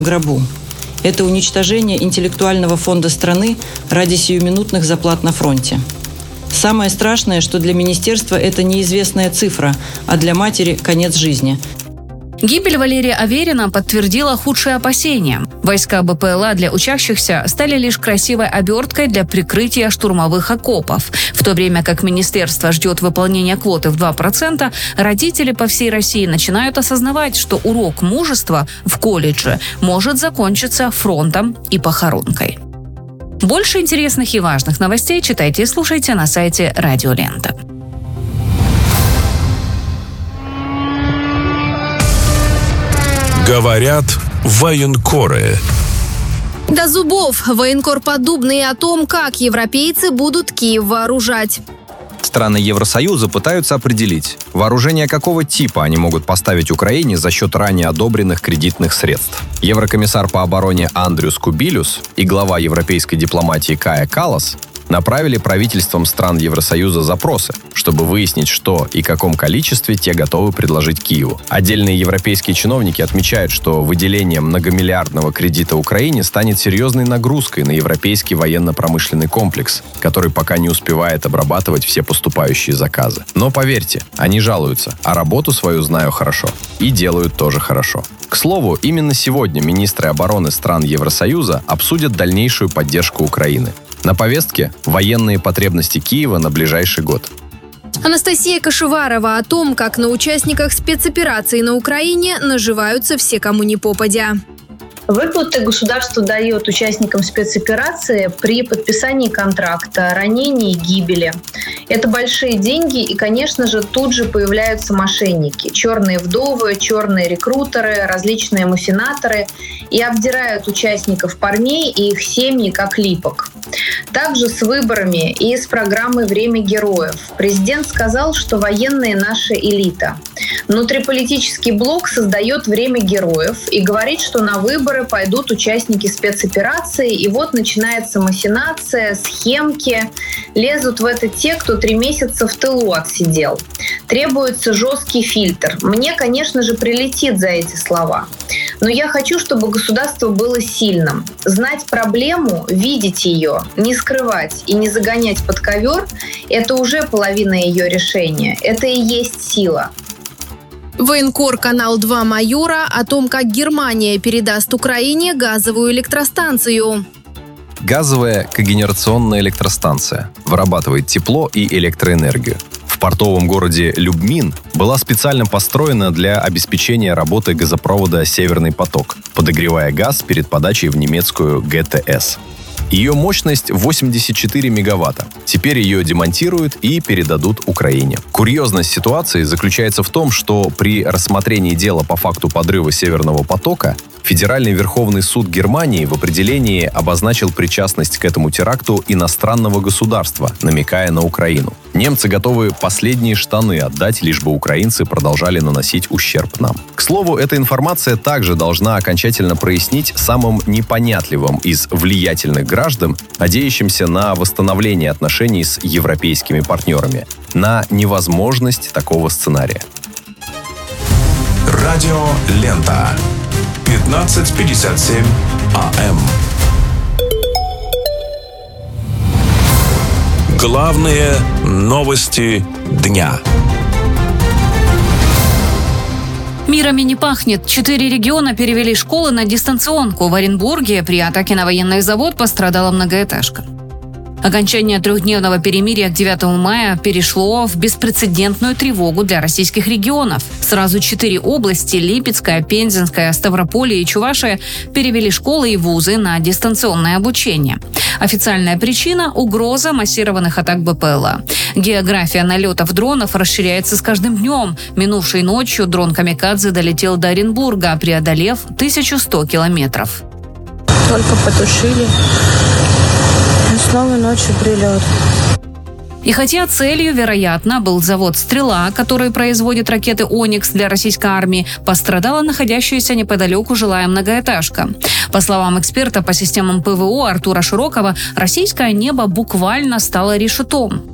гробу. Это уничтожение интеллектуального фонда страны ради сиюминутных заплат на фронте. Самое страшное, что для министерства это неизвестная цифра, а для матери – конец жизни. Гибель Валерия Аверина подтвердила худшие опасения. Войска БПЛА для учащихся стали лишь красивой оберткой для прикрытия штурмовых окопов. В то время как министерство ждет выполнения квоты в 2%, родители по всей России начинают осознавать, что урок мужества в колледже может закончиться фронтом и похоронкой. Больше интересных и важных новостей читайте и слушайте на сайте Радио Лента. Говорят военкоры. До зубов. Военкор Поддубный о том, как европейцы будут Киев вооружать. Страны Евросоюза пытаются определить, вооружение какого типа они могут поставить Украине за счет ранее одобренных кредитных средств. Еврокомиссар по обороне Андрюс Кубилюс и глава европейской дипломатии Кая Каллас направили правительствам стран Евросоюза запросы, чтобы выяснить, что и в каком количестве те готовы предложить Киеву. Отдельные европейские чиновники отмечают, что выделение многомиллиардного кредита Украине станет серьезной нагрузкой на европейский военно-промышленный комплекс, который пока не успевает обрабатывать все поступающие заказы. Но поверьте, они жалуются, а работу свою знаю хорошо. И делают тоже хорошо. К слову, именно сегодня министры обороны стран Евросоюза обсудят дальнейшую поддержку Украины. На повестке – военные потребности Киева на ближайший год. Анастасия Кашеварова о том, как на участниках спецоперации на Украине наживаются все, кому не попадя. Выплаты государство дает участникам спецоперации при подписании контракта, ранении и гибели. Это большие деньги, и, конечно же, тут же появляются мошенники. Черные вдовы, черные рекрутеры, различные махинаторы и обдирают участников парней и их семьи как липок. Также с выборами и с программой «Время героев». Президент сказал, что военные – наша элита. Внутриполитический блок создает «Время героев» и говорит, что на выборы пойдут участники спецоперации, и вот начинается махинация, схемки. Лезут в это те, кто 3 месяца в тылу отсидел. Требуется жесткий фильтр. Мне, конечно же, прилетит за эти слова. Но я хочу, чтобы государство было сильным. Знать проблему, видеть ее, не скрывать и не загонять под ковер – это уже половина ее решения. Это и есть сила. Военкор Канал 2 майора о том, как Германия передаст Украине газовую электростанцию. Газовая когенерационная электростанция вырабатывает тепло и электроэнергию. В портовом городе Любмин была специально построена для обеспечения работы газопровода «Северный поток», подогревая газ перед подачей в немецкую ГТС. Ее мощность 84 мегаватта. Теперь ее демонтируют и передадут Украине. Курьезность ситуации заключается в том, что при рассмотрении дела по факту подрыва Северного потока Федеральный Верховный суд Германии в определении обозначил причастность к этому теракту иностранного государства, намекая на Украину. Немцы готовы последние штаны отдать, лишь бы украинцы продолжали наносить ущерб нам. К слову, эта информация также должна окончательно прояснить самым непонятливым из влиятельных граждан, надеющимся на восстановление отношений с европейскими партнерами, на невозможность такого сценария. Радио Лента. 15:57 АМ. Главные новости дня. Мирами не пахнет. 4 региона перевели школы на дистанционку. В Оренбурге при атаке на военный завод пострадала многоэтажка. Окончание 3-дневного перемирия к 9 мая перешло в беспрецедентную тревогу для российских регионов. Сразу 4 области – Липецкая, Пензенская, Ставрополье и Чувашия – перевели школы и вузы на дистанционное обучение. Официальная причина – угроза массированных атак БПЛА. География налетов дронов расширяется с каждым днем. Минувшей ночью дрон «Камикадзе» долетел до Оренбурга, преодолев 1100 километров. Только потушили. Снова ночью прилет. И хотя целью, вероятно, был завод «Стрела», который производит ракеты «Оникс» для российской армии, пострадала находящаяся неподалеку жилая многоэтажка. По словам эксперта по системам ПВО Артура Широкова, российское небо буквально стало решетом.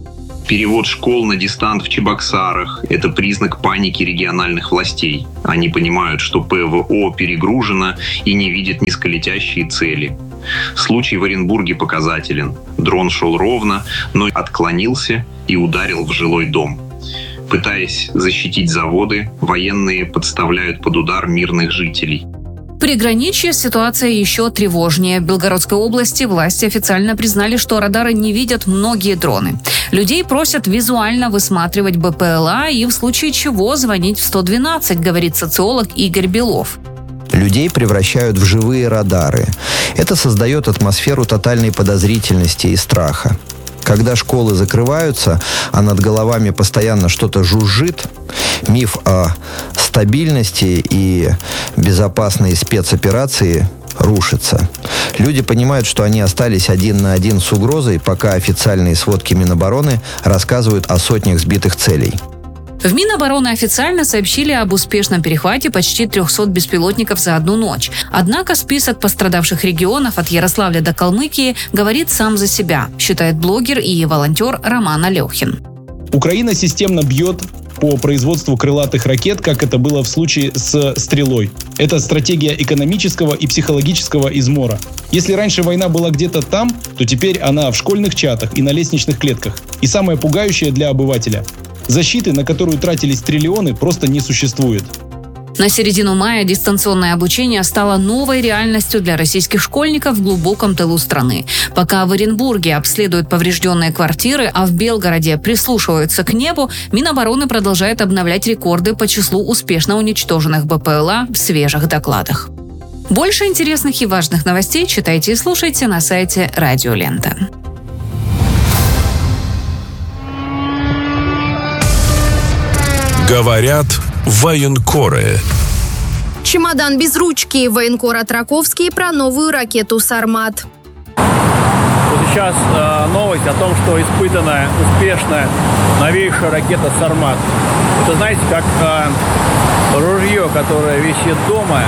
Перевод школ на дистант в Чебоксарах – это признак паники региональных властей. Они понимают, что ПВО перегружено и не видят низколетящие цели. Случай в Оренбурге показателен. Дрон шел ровно, но отклонился и ударил в жилой дом. Пытаясь защитить заводы, военные подставляют под удар мирных жителей. В приграничье ситуация еще тревожнее. В Белгородской области власти официально признали, что радары не видят многие дроны. Людей просят визуально высматривать БПЛА и в случае чего звонить в 112, говорит социолог Игорь Белов. Людей превращают в живые радары. Это создает атмосферу тотальной подозрительности и страха. Когда школы закрываются, а над головами постоянно что-то жужжит, миф о стабильности и безопасной спецоперации рушится. Люди понимают, что они остались один на один с угрозой, пока официальные сводки Минобороны рассказывают о сотнях сбитых целей. В Минобороны официально сообщили об успешном перехвате почти 300 беспилотников за одну ночь. Однако список пострадавших регионов от Ярославля до Калмыкии говорит сам за себя, считает блогер и волонтер Роман Алехин. Украина системно бьет по производству крылатых ракет, как это было в случае с «Стрелой». Это стратегия экономического и психологического измора. Если раньше война была где-то там, то теперь она в школьных чатах и на лестничных клетках. И самое пугающее для обывателя – защиты, на которую тратились триллионы, просто не существует. На середину мая дистанционное обучение стало новой реальностью для российских школьников в глубоком тылу страны. Пока в Оренбурге обследуют поврежденные квартиры, а в Белгороде прислушиваются к небу, Минобороны продолжает обновлять рекорды по числу успешно уничтоженных БПЛА в свежих докладах. Больше интересных и важных новостей читайте и слушайте на сайте Радио Лента. Говорят военкоры. Чемодан без ручки. Военкор Атраковский про новую ракету «Сармат». Сейчас новость о том, что испытана успешно новейшая ракета «Сармат». Это, знаете, как ружье, которое висит дома,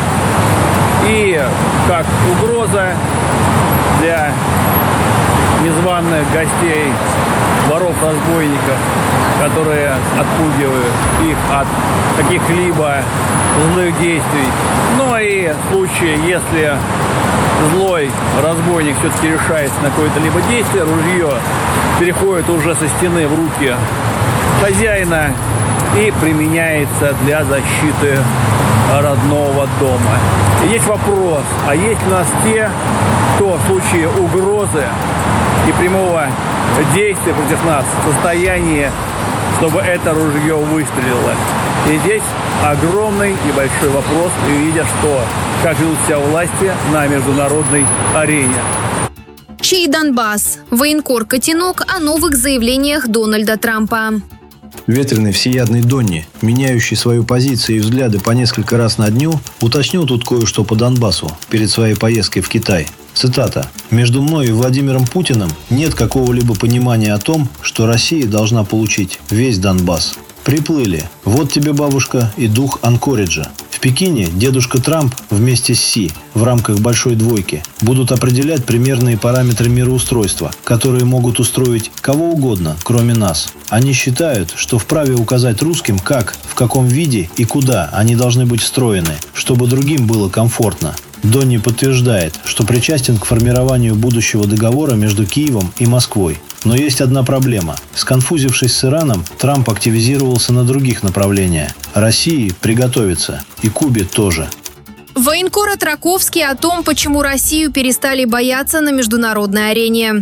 и как угроза для незваных гостей, воров-разбойников, которые отпугивают их от каких-либо злых действий. Ну и в случае, если злой разбойник все-таки решается на какое-то либо действие, ружье переходит уже со стены в руки хозяина и применяется для защиты родного дома. И есть вопрос, а есть у нас те, кто в случае угрозы и прямого действия против нас в состоянии, чтобы это ружье выстрелило. И здесь огромный и большой вопрос, видя, что как ведут себя власти на международной арене. Чей Донбасс? Военкор Котенок о новых заявлениях Дональда Трампа. Ветреный всеядный Донни, меняющий свою позицию и взгляды по несколько раз на дню, уточнил тут кое-что по Донбассу перед своей поездкой в Китай. Цитата. «Между мной и Владимиром Путиным нет какого-либо понимания о том, что Россия должна получить весь Донбасс. Приплыли. Вот тебе, бабушка, и дух Анкориджа. В Пекине дедушка Трамп вместе с Си в рамках большой двойки будут определять примерные параметры мироустройства, которые могут устроить кого угодно, кроме нас. Они считают, что вправе указать русским, как, в каком виде и куда они должны быть встроены, чтобы другим было комфортно». Донни подтверждает, что причастен к формированию будущего договора между Киевом и Москвой. Но есть одна проблема. Сконфузившись с Ираном, Трамп активизировался на других направлениях. России приготовиться. И Кубе тоже. Военкор Атраковский о том, почему Россию перестали бояться на международной арене.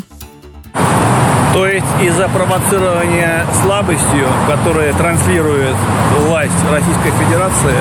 То есть из-за провоцирования слабостью, которое транслирует власть Российской Федерации,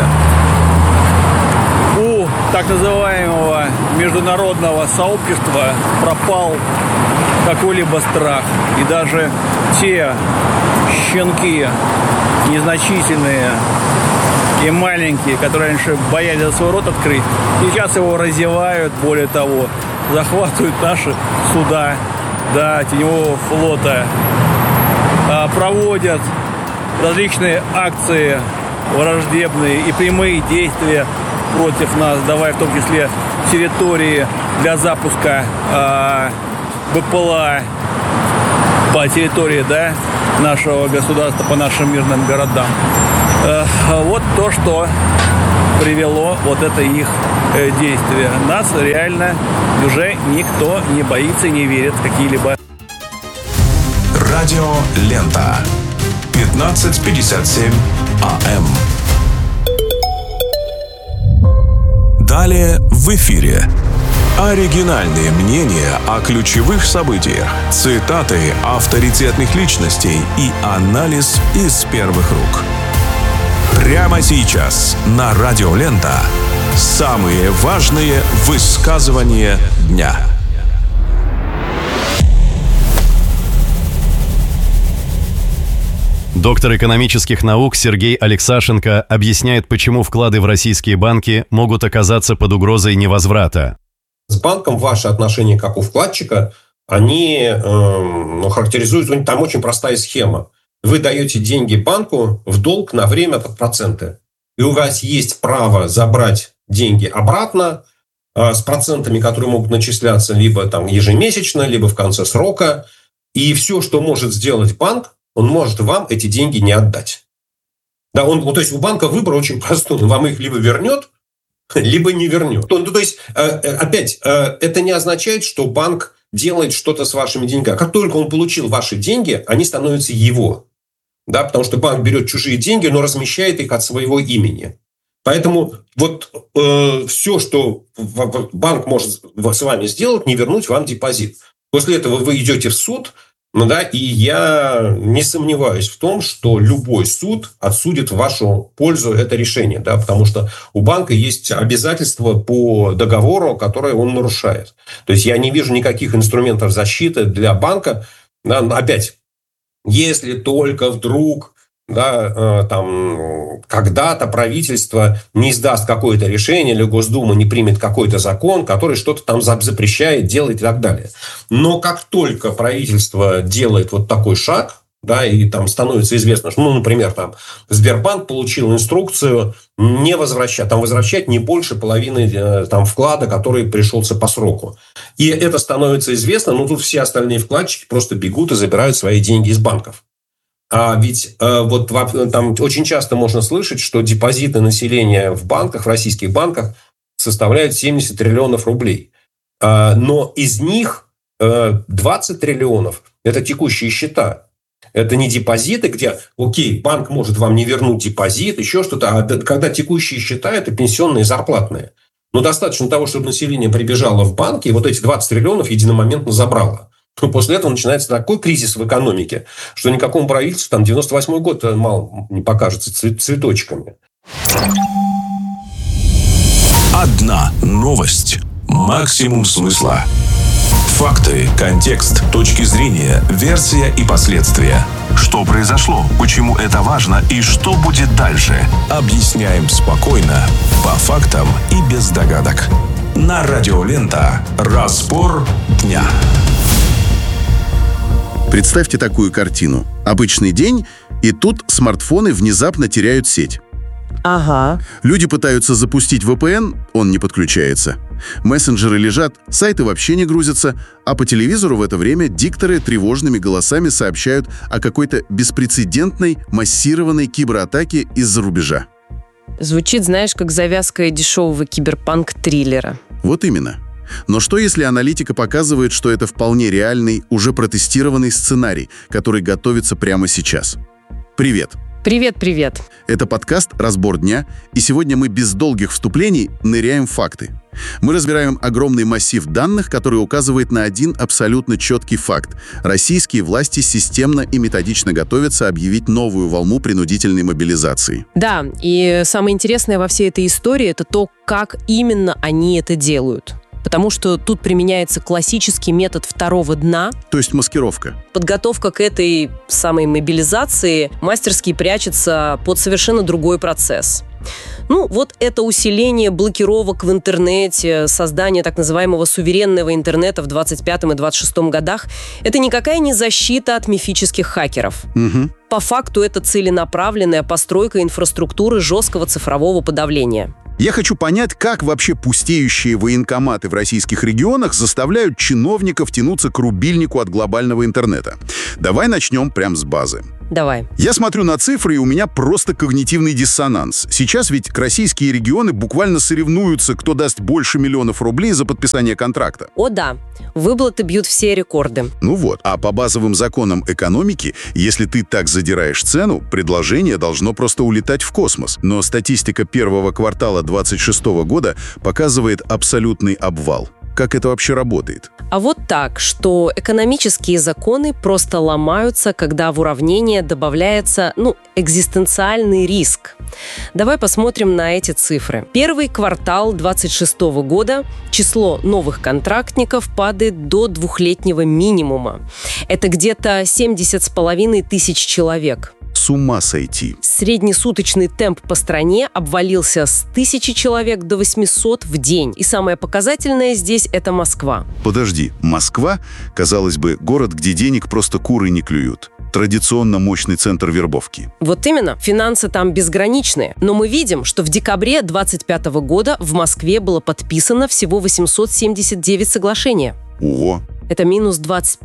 у так называемого международного сообщества пропал какой-либо страх. И даже те щенки незначительные и маленькие, которые раньше боялись свой рот открыть, сейчас его разевают, более того, захватывают наши суда теневого флота, проводят различные акции враждебные и прямые действия против нас, давая в том числе территории для запуска БПЛА по территории нашего государства по нашим мирным городам. Вот то, что привело вот это их действие. Нас реально уже никто не боится и не верит в какие-либо. Радио Лента. 15:57 АМ. Далее в эфире. Оригинальные мнения о ключевых событиях, цитаты авторитетных личностей и анализ из первых рук. Прямо сейчас на Радио Лента самые важные высказывания дня. Доктор экономических наук Сергей Алексашенко объясняет, почему вклады в российские банки могут оказаться под угрозой невозврата. С банком ваши отношения как у вкладчика, они характеризуются, там очень простая схема. Вы даете деньги банку в долг на время под проценты. И у вас есть право забрать деньги обратно с процентами, которые могут начисляться либо там ежемесячно, либо в конце срока. И все, что может сделать банк, он может вам эти деньги не отдать. Да, то есть у банка выбор очень простой. Он вам их либо вернет, либо не вернет. То есть, опять, это не означает, что банк делает что-то с вашими деньгами. Как только он получил ваши деньги, они становятся его. Да, потому что банк берет чужие деньги, но размещает их от своего имени. Поэтому вот все, что банк может с вами сделать, не вернуть вам депозит. После этого вы идете в суд. И я не сомневаюсь в том, что любой суд отсудит в вашу пользу это решение, потому что у банка есть обязательства по договору, которые он нарушает. То есть я не вижу никаких инструментов защиты для банка. Опять, если только вдруг когда-то правительство не издаст какое-то решение или Госдума не примет какой-то закон, который что-то там запрещает делать и так далее. Но как только правительство делает вот такой шаг, и там становится известно, что, например, Сбербанк получил инструкцию не возвращать, возвращать не больше половины вклада, который пришелся по сроку. И это становится известно, тут все остальные вкладчики просто бегут и забирают свои деньги из банков. А ведь там очень часто можно слышать, что депозиты населения в банках, в российских банках составляют 70 триллионов рублей. Но из них 20 триллионов – это текущие счета. Это не депозиты, где, банк может вам не вернуть депозит, еще что-то. А когда текущие счета – это пенсионные и зарплатные. Достаточно того, чтобы население прибежало в банк и вот эти 20 триллионов единомоментно забрало. После этого начинается такой кризис в экономике, что никакому правительству 98-й год мало не покажется цветочками. Одна новость. Максимум смысла. Факты, контекст, точки зрения, версия и последствия. Что произошло, почему это важно и что будет дальше. Объясняем спокойно, по фактам и без догадок. На Радио Лента. Разбор дня. Представьте такую картину. Обычный день, и тут смартфоны внезапно теряют сеть. Ага. Люди пытаются запустить VPN, он не подключается. Мессенджеры лежат, сайты вообще не грузятся, а по телевизору в это время дикторы тревожными голосами сообщают о какой-то беспрецедентной массированной кибератаке из-за рубежа. Звучит, знаешь, как завязка дешевого киберпанк-триллера. Вот именно. Но что, если аналитика показывает, что это вполне реальный, уже протестированный сценарий, который готовится прямо сейчас? Привет! Привет-привет! Это подкаст «Разбор дня», и сегодня мы без долгих вступлений ныряем в факты. Мы разбираем огромный массив данных, который указывает на один абсолютно четкий факт. Российские власти системно и методично готовятся объявить новую волну принудительной мобилизации. Да, и самое интересное во всей этой истории – это то, как именно они это делают. Потому что тут применяется классический метод второго дна. То есть маскировка. Подготовка к этой самой мобилизации мастерски прячется под совершенно другой процесс. Ну, вот это усиление блокировок в интернете, создание так называемого суверенного интернета в 25 и 26 годах – это никакая не защита от мифических хакеров. Угу. По факту это целенаправленная постройка инфраструктуры жесткого цифрового подавления. Я хочу понять, как вообще пустеющие военкоматы в российских регионах заставляют чиновников тянуться к рубильнику от глобального интернета. Давай начнем прямо с базы. Давай. Я смотрю на цифры, и у меня просто когнитивный диссонанс. Сейчас ведь российские регионы буквально соревнуются, кто даст больше миллионов рублей за подписание контракта. О да, выплаты бьют все рекорды. Ну вот, а по базовым законам экономики, если ты так задираешь цену, предложение должно просто улетать в космос. Но статистика первого квартала 2026 года показывает абсолютный обвал. Как это вообще работает? А вот так, что экономические законы просто ломаются, когда в уравнение добавляется, экзистенциальный риск. Давай посмотрим на эти цифры. Первый квартал 2026 года число новых контрактников падает до двухлетнего минимума. Это где-то 70,5 тысяч человек. С ума сойти. Среднесуточный темп по стране обвалился с 1000 человек до 800 в день. И самое показательное здесь – это Москва. Подожди, Москва, казалось бы, город, где денег просто куры не клюют. Традиционно мощный центр вербовки. Вот именно. Финансы там безграничные. Но мы видим, что в декабре 2025 года в Москве было подписано всего 879 соглашений. Ого! Это минус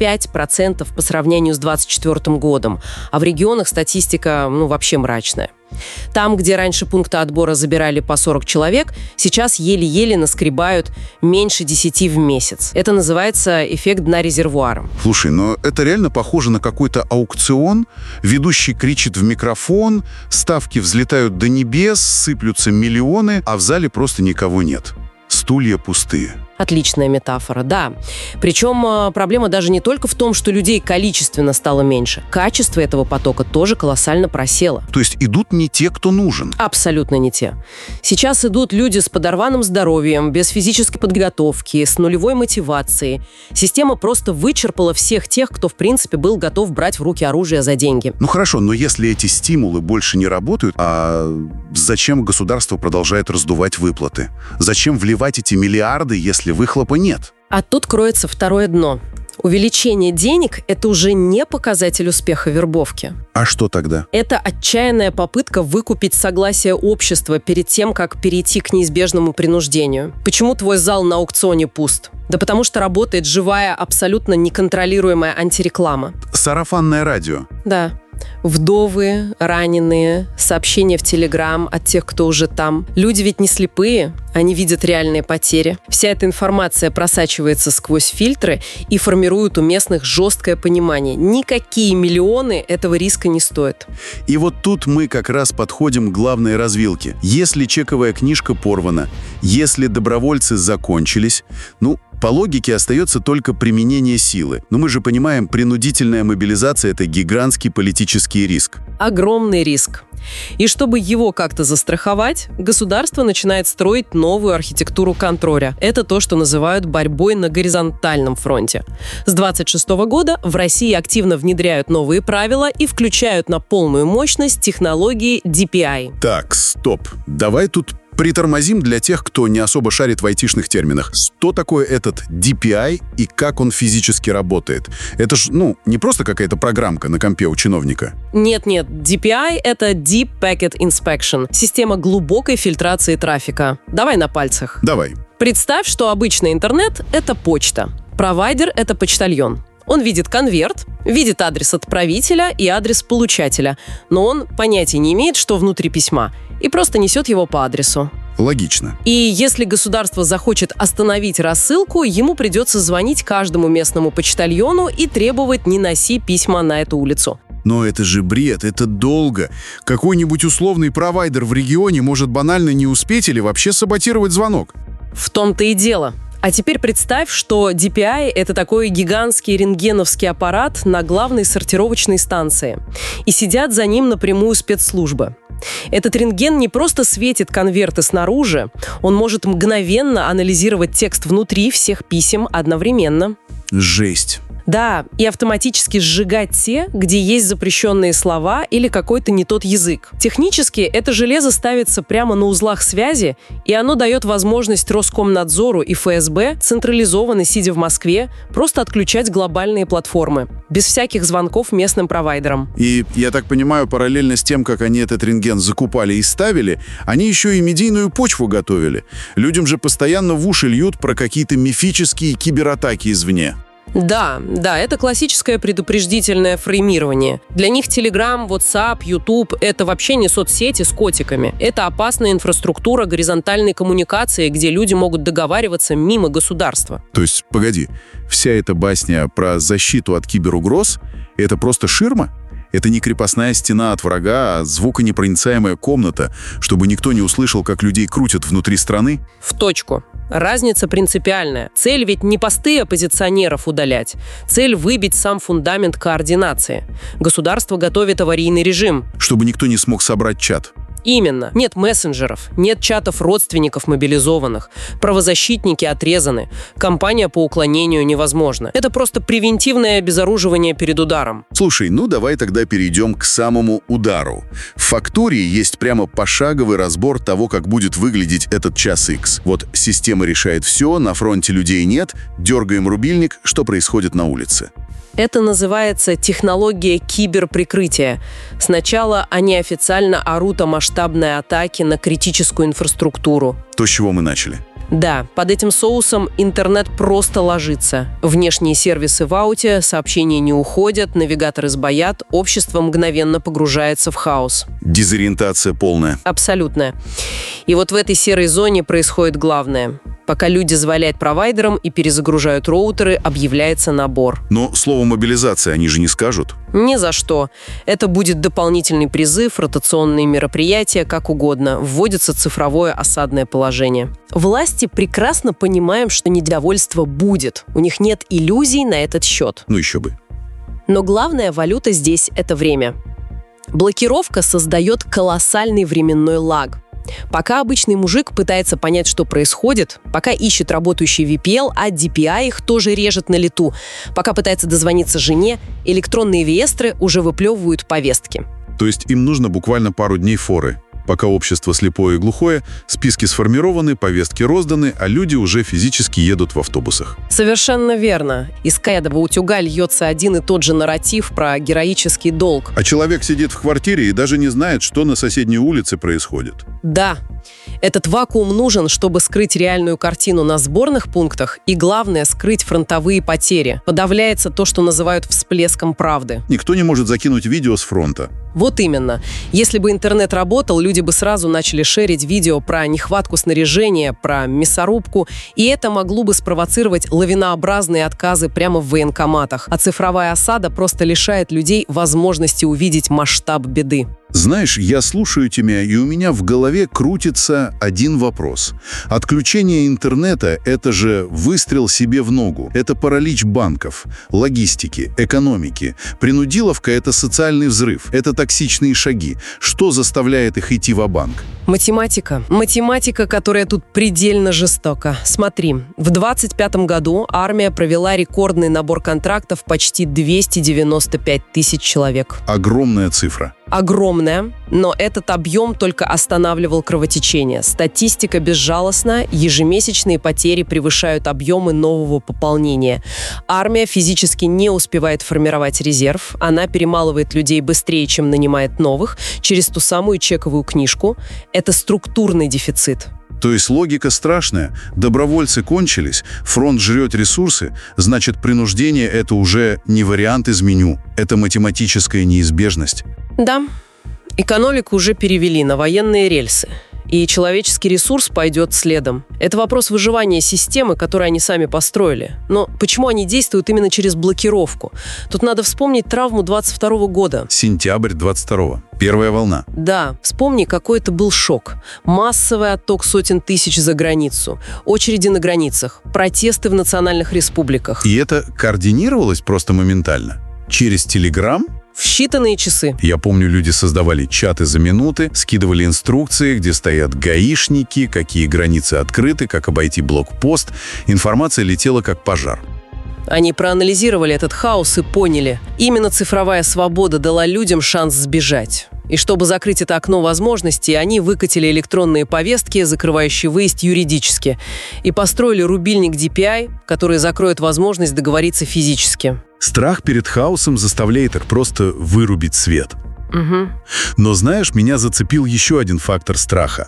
25% по сравнению с 2024 годом. А в регионах статистика, вообще мрачная. Там, где раньше пункты отбора забирали по 40 человек, сейчас еле-еле наскребают меньше 10 в месяц. Это называется эффект дна резервуара. Слушай, но это реально похоже на какой-то аукцион. Ведущий кричит в микрофон, ставки взлетают до небес, сыплются миллионы, а в зале просто никого нет. Стулья пустые. Отличная метафора, да. Причем проблема даже не только в том, что людей количественно стало меньше. Качество этого потока тоже колоссально просело. То есть идут не те, кто нужен? Абсолютно не те. Сейчас идут люди с подорванным здоровьем, без физической подготовки, с нулевой мотивацией. Система просто вычерпала всех тех, кто, в принципе, был готов брать в руки оружие за деньги. Ну хорошо, но если эти стимулы больше не работают, зачем государство продолжает раздувать выплаты? Зачем вливать эти миллиарды, если выхлопа нет? А тут кроется второе дно. Увеличение денег – это уже не показатель успеха вербовки. А что тогда? Это отчаянная попытка выкупить согласие общества перед тем, как перейти к неизбежному принуждению. Почему твой зал на аукционе пуст? Да потому что работает живая, абсолютно неконтролируемая антиреклама. Сарафанное радио. Да. Вдовы, раненые, сообщения в Телеграм от тех, кто уже там. Люди ведь не слепые, они видят реальные потери. Вся эта информация просачивается сквозь фильтры и формирует у местных жесткое понимание. Никакие миллионы этого риска не стоят. И вот тут мы как раз подходим к главной развилке. Если чековая книжка порвана, если добровольцы закончились, по логике остается только применение силы. Но мы же понимаем, принудительная мобилизация – это гигантский политический риск. Огромный риск. И чтобы его как-то застраховать, государство начинает строить новую архитектуру контроля. Это то, что называют борьбой на горизонтальном фронте. С 2026 года в России активно внедряют новые правила и включают на полную мощность технологии DPI. Так, стоп. Давай тут притормозим для тех, кто не особо шарит в айтишных терминах. Что такое этот DPI и как он физически работает? Это ж, не просто какая-то программка на компе у чиновника. Нет, DPI — это Deep Packet Inspection, система глубокой фильтрации трафика. Давай на пальцах. Давай. Представь, что обычный интернет — это почта. Провайдер — это почтальон. Он видит конверт, видит адрес отправителя и адрес получателя, но он понятия не имеет, что внутри письма, и просто несет его по адресу. Логично. И если государство захочет остановить рассылку, ему придется звонить каждому местному почтальону и требовать: не носи письма на эту улицу. Но это же бред, это долго. Какой-нибудь условный провайдер в регионе может банально не успеть или вообще саботировать звонок. В том-то и дело. А теперь представь, что DPI – это такой гигантский рентгеновский аппарат на главной сортировочной станции. И сидят за ним напрямую спецслужбы. Этот рентген не просто светит конверты снаружи, он может мгновенно анализировать текст внутри всех писем одновременно. Жесть. Да, и автоматически сжигать те, где есть запрещенные слова или какой-то не тот язык. Технически это железо ставится прямо на узлах связи, и оно дает возможность Роскомнадзору и ФСБ централизованно, сидя в Москве, просто отключать глобальные платформы, без всяких звонков местным провайдерам. И, я так понимаю, параллельно с тем, как они этот рентген закупали и ставили, они еще и медийную почву готовили. Людям же постоянно в уши льют про какие-то мифические кибератаки извне. Да, это классическое предупредительное фреймирование. Для них Telegram, WhatsApp, YouTube — это вообще не соцсети с котиками. Это опасная инфраструктура горизонтальной коммуникации, где люди могут договариваться мимо государства. То есть, погоди, вся эта басня про защиту от киберугроз — это просто ширма? Это не крепостная стена от врага, а звуконепроницаемая комната, чтобы никто не услышал, как людей крутят внутри страны? В точку. Разница принципиальная. Цель ведь не посты оппозиционеров удалять. Цель — выбить сам фундамент координации. Государство готовит аварийный режим. Чтобы никто не смог собрать чат. Именно. Нет мессенджеров, нет чатов родственников мобилизованных, правозащитники отрезаны, кампания по уклонению невозможна. Это просто превентивное обезоруживание перед ударом. Слушай, давай тогда перейдем к самому удару. В «Фактории» есть прямо пошаговый разбор того, как будет выглядеть этот час Х. Вот система решает все, на фронте людей нет, дергаем рубильник, что происходит на улице. Это называется технология киберприкрытия. Сначала они официально орут о масштабной атаке на критическую инфраструктуру. То, с чего мы начали. Да, под этим соусом интернет просто ложится. Внешние сервисы в ауте, сообщения не уходят, навигаторы сбоят, общество мгновенно погружается в хаос. Дезориентация полная. Абсолютная. И вот в этой серой зоне происходит главное. Пока люди звонят провайдерам и перезагружают роутеры, объявляется набор. Но слово «мобилизация» они же не скажут. Ни за что. Это будет дополнительный призыв, ротационные мероприятия, как угодно. Вводится цифровое осадное положение. Власти прекрасно понимаем, что недовольство будет. У них нет иллюзий на этот счет. Еще бы. Но главная валюта здесь – это время. Блокировка создает колоссальный временной лаг. Пока обычный мужик пытается понять, что происходит, пока ищет работающий VPL, а DPI их тоже режет на лету, пока пытается дозвониться жене, электронные реестры уже выплевывают повестки. То есть им нужно буквально пару дней форы. Пока общество слепое и глухое, списки сформированы, повестки розданы, а люди уже физически едут в автобусах. Совершенно верно. Из каждого утюга льется один и тот же нарратив про героический долг. А человек сидит в квартире и даже не знает, что на соседней улице происходит. Да. Этот вакуум нужен, чтобы скрыть реальную картину на сборных пунктах и, главное, скрыть фронтовые потери. Подавляется то, что называют всплеском правды. Никто не может закинуть видео с фронта. Вот именно. Если бы интернет работал, люди бы сразу начали шерить видео про нехватку снаряжения, про мясорубку, и это могло бы спровоцировать лавинообразные отказы прямо в военкоматах. А цифровая осада просто лишает людей возможности увидеть масштаб беды. Знаешь, я слушаю тебя, и у меня в голове крутится один вопрос. Отключение интернета – это же выстрел себе в ногу. Это паралич банков, логистики, экономики. Принудиловка – это социальный взрыв. Это токсичные шаги. Что заставляет их идти ва-банк? Математика. Математика, которая тут предельно жестока. Смотри, в 2025 году армия провела рекордный набор контрактов почти 295 тысяч человек. Огромная цифра. Огромная, но этот объем только останавливал кровотечение. Статистика безжалостна, ежемесячные потери превышают объемы нового пополнения. Армия физически не успевает формировать резерв, она перемалывает людей быстрее, чем нанимает новых, через ту самую чековую книжку. Это структурный дефицит. То есть логика страшная. Добровольцы кончились, фронт жрет ресурсы, значит, принуждение – это уже не вариант из меню, это математическая неизбежность. Да, экономику уже перевели на военные рельсы. И человеческий ресурс пойдет следом. Это вопрос выживания системы, которую они сами построили. Но почему они действуют именно через блокировку? Тут надо вспомнить травму 22 года. Сентябрь 22-го. Первая волна. Да, вспомни, какой это был шок. Массовый отток сотен тысяч за границу, очереди на границах, протесты в национальных республиках. И это координировалось просто моментально? Через Telegram? В считанные часы. Я помню, люди создавали чаты за минуты, скидывали инструкции, где стоят гаишники, какие границы открыты, как обойти блокпост. Информация летела как пожар. Они проанализировали этот хаос и поняли, именно цифровая свобода дала людям шанс сбежать. И чтобы закрыть это окно возможностей, они выкатили электронные повестки, закрывающие выезд юридически, и построили рубильник DPI, который закроет возможность договориться физически. Страх перед хаосом заставляет их просто вырубить свет. Угу. Но знаешь, меня зацепил еще один фактор страха.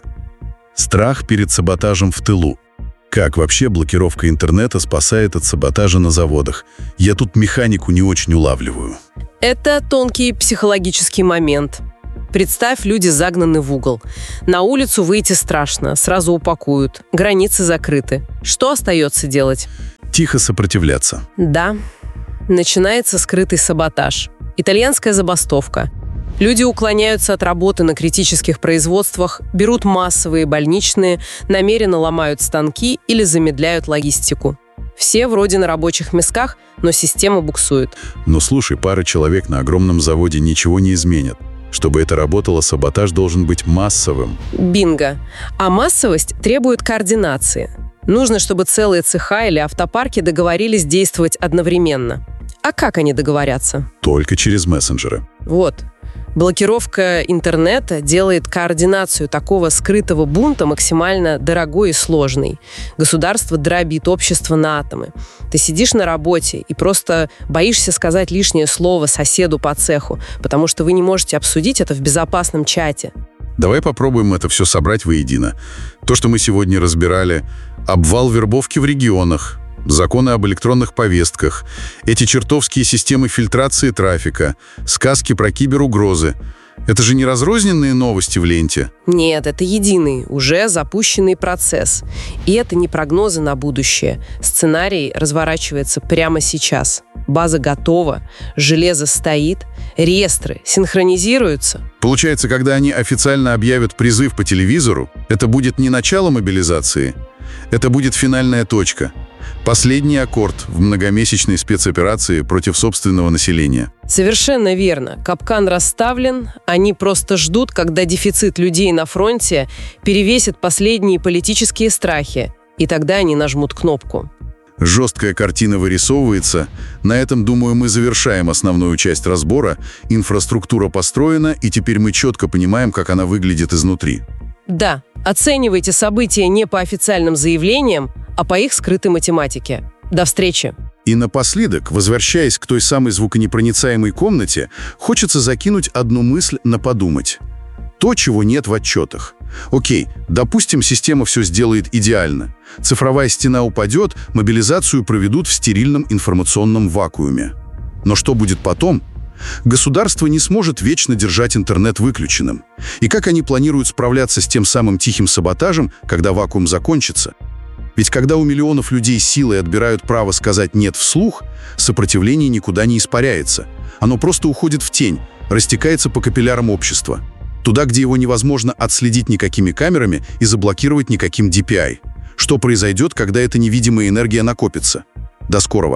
Страх перед саботажем в тылу. Как вообще блокировка интернета спасает от саботажа на заводах? Я тут механику не очень улавливаю. Это тонкий психологический момент. Представь, люди загнаны в угол. На улицу выйти страшно, сразу упакуют. Границы закрыты. Что остается делать? Тихо сопротивляться. Да. Начинается скрытый саботаж. Итальянская забастовка. Люди уклоняются от работы на критических производствах, берут массовые больничные, намеренно ломают станки или замедляют логистику. Все вроде на рабочих местах, но система буксует. Но слушай, пара человек на огромном заводе ничего не изменят. Чтобы это работало, саботаж должен быть массовым. Бинго. А массовость требует координации. Нужно, чтобы целые цеха или автопарки договорились действовать одновременно. А как они договорятся? Только через мессенджеры. Вот. Блокировка интернета делает координацию такого скрытого бунта максимально дорогой и сложной. Государство дробит общество на атомы. Ты сидишь на работе и просто боишься сказать лишнее слово соседу по цеху, потому что вы не можете обсудить это в безопасном чате. Давай попробуем это все собрать воедино. То, что мы сегодня разбирали, обвал вербовки в регионах, законы об электронных повестках, эти чертовские системы фильтрации трафика, сказки про киберугрозы. Это же не разрозненные новости в ленте? Нет, это единый, уже запущенный процесс. И это не прогнозы на будущее. Сценарий разворачивается прямо сейчас. База готова, железо стоит, реестры синхронизируются. Получается, когда они официально объявят призыв по телевизору, это будет не начало мобилизации, это будет финальная точка. Последний аккорд в многомесячной спецоперации против собственного населения. Совершенно верно. Капкан расставлен, они просто ждут, когда дефицит людей на фронте перевесит последние политические страхи, и тогда они нажмут кнопку. Жесткая картина вырисовывается. На этом, думаю, мы завершаем основную часть разбора. Инфраструктура построена, и теперь мы четко понимаем, как она выглядит изнутри. Да, оценивайте события не по официальным заявлениям, а по их скрытой математике. До встречи! И напоследок, возвращаясь к той самой звуконепроницаемой комнате, хочется закинуть одну мысль на подумать. То, чего нет в отчетах. Окей, допустим, система все сделает идеально. Цифровая стена упадет, мобилизацию проведут в стерильном информационном вакууме. Но что будет потом? Государство не сможет вечно держать интернет выключенным. И как они планируют справляться с тем самым тихим саботажем, когда вакуум закончится? Ведь когда у миллионов людей силой отбирают право сказать «нет» вслух, сопротивление никуда не испаряется. Оно просто уходит в тень, растекается по капиллярам общества. Туда, где его невозможно отследить никакими камерами и заблокировать никаким DPI. Что произойдет, когда эта невидимая энергия накопится? До скорого.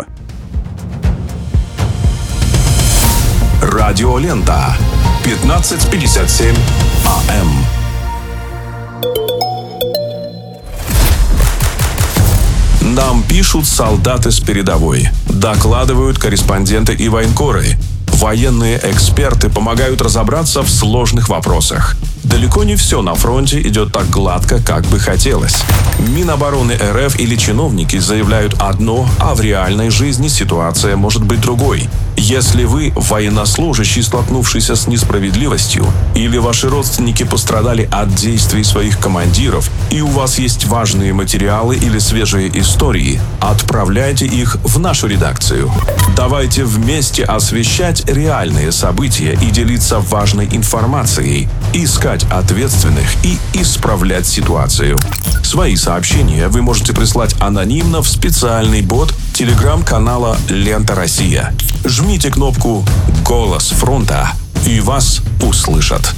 Радиолента. 15:57 АМ. Нам пишут солдаты с передовой, докладывают корреспонденты и военкоры. Военные эксперты помогают разобраться в сложных вопросах. Далеко не все на фронте идет так гладко, как бы хотелось. Минобороны РФ или чиновники заявляют одно, а в реальной жизни ситуация может быть другой. Если вы военнослужащий, столкнувшийся с несправедливостью, или ваши родственники пострадали от действий своих командиров, и у вас есть важные материалы или свежие истории, отправляйте их в нашу редакцию. Давайте вместе освещать реальные события и делиться важной информацией, искать ответственных и исправлять ситуацию. Свои сообщения вы можете прислать анонимно в специальный бот телеграм-канала «Лента Россия». Жмите кнопку «Голос фронта» и вас услышат.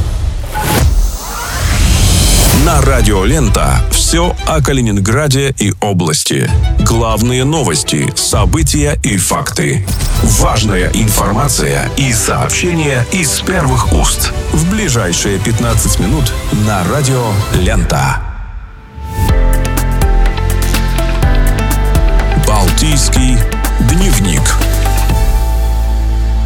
На Радио Лента все о Калининграде и области. Главные новости, события и факты. Важная информация и сообщения из первых уст. В ближайшие 15 минут на Радио Лента. Балтийский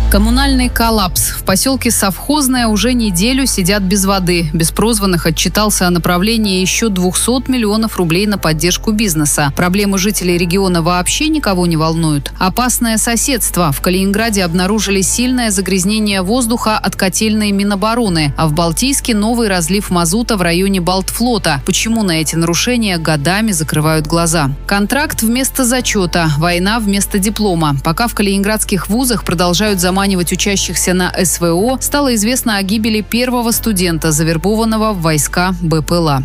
Коммунальный коллапс. В поселке Совхозное уже неделю сидят без воды. Беспрозванных отчитался о направлении еще 200 миллионов рублей на поддержку бизнеса. Проблемы жителей региона вообще никого не волнуют. Опасное соседство. В Калининграде обнаружили сильное загрязнение воздуха от котельной Минобороны, а в Балтийске новый разлив мазута в районе Балтфлота. Почему на эти нарушения годами закрывают глаза? Контракт вместо зачета, война вместо диплома. Пока в калининградских вузах продолжают заманивать учащихся на СВО, стало известно о гибели первого студента, завербованного в войска БПЛА.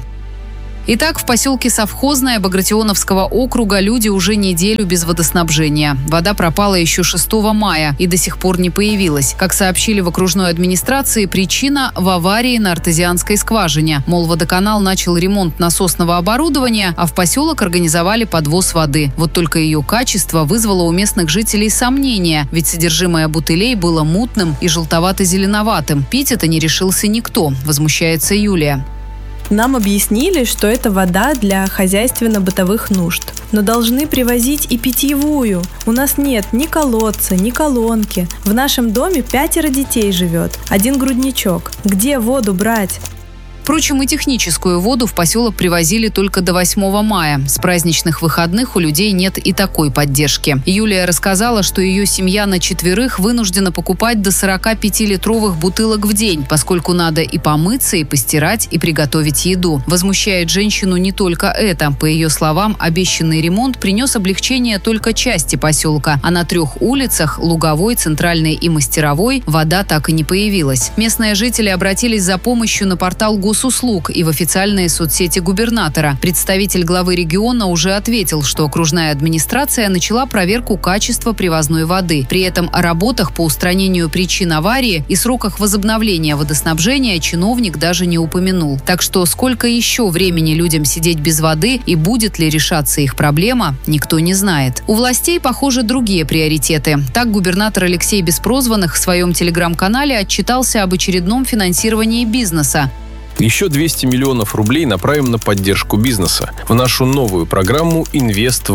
Итак, в поселке Совхозное Багратионовского округа люди уже неделю без водоснабжения. Вода пропала еще 6 мая и до сих пор не появилась. Как сообщили в окружной администрации, причина в аварии на артезианской скважине. Мол, водоканал начал ремонт насосного оборудования, а в поселок организовали подвоз воды. Вот только ее качество вызвало у местных жителей сомнения, ведь содержимое бутылей было мутным и желтовато-зеленоватым. Пить это не решился никто, возмущается Юлия. Нам объяснили, что это вода для хозяйственно-бытовых нужд. Но должны привозить и питьевую. У нас нет ни колодца, ни колонки. В нашем доме 5 детей живет, 1 грудничок. Где воду брать? Впрочем, и техническую воду в поселок привозили только до 8 мая. С праздничных выходных у людей нет и такой поддержки. Юлия рассказала, что ее семья на 4 вынуждена покупать до 45-литровых бутылок в день, поскольку надо и помыться, и постирать, и приготовить еду. Возмущает женщину не только это. По ее словам, обещанный ремонт принес облегчение только части поселка, а на 3 улицах – Луговой, Центральной и Мастеровой – вода так и не появилась. Местные жители обратились за помощью на портал госуслуг и в официальные соцсети губернатора. Представитель главы региона уже ответил, что окружная администрация начала проверку качества привозной воды. При этом о работах по устранению причин аварии и сроках возобновления водоснабжения чиновник даже не упомянул. Так что сколько еще времени людям сидеть без воды и будет ли решаться их проблема, никто не знает. У властей, похоже, другие приоритеты. Так губернатор Алексей Беспрозванных в своем телеграм-канале отчитался об очередном финансировании бизнеса. Еще 200 миллионов рублей направим на поддержку бизнеса в нашу новую программу «Инвест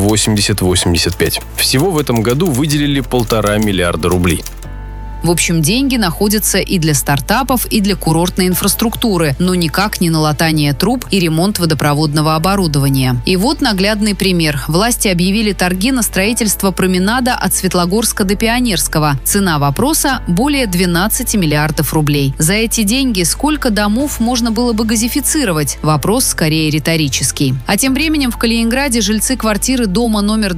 80-85». Всего в этом году выделили 1,5 миллиарда рублей. В общем, деньги находятся и для стартапов, и для курортной инфраструктуры, но никак не на латание труб и ремонт водопроводного оборудования. И вот наглядный пример. Власти объявили торги на строительство променада от Светлогорска до Пионерского. Цена вопроса – более 12 миллиардов рублей. За эти деньги сколько домов можно было бы газифицировать? Вопрос скорее риторический. А тем временем в Калининграде жильцы квартиры дома номер